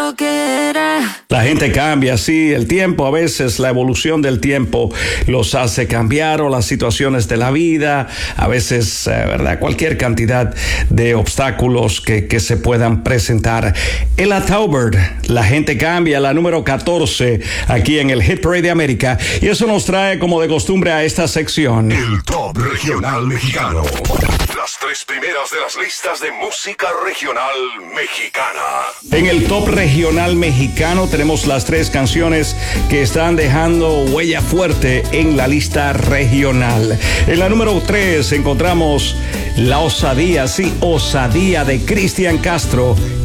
lo que era. La gente cambia, sí, el tiempo, a veces la evolución del tiempo los hace cambiar, o las situaciones de la vida, a veces, ¿verdad? Cualquier cantidad de obstáculos que se puedan presentar. Ella Taubert, La gente cambia, la número 14, aquí en el Hit Parade de América, y eso nos trae como de costumbre a esta sección. El Top Regional Mexicano. Las tres primeras de las listas de música regional mexicana. En el Top Regional Mexicano tenemos las tres canciones que están dejando huella fuerte en la lista regional. En la número 3 encontramos La Osadía, sí, Osadía de Cristian Castro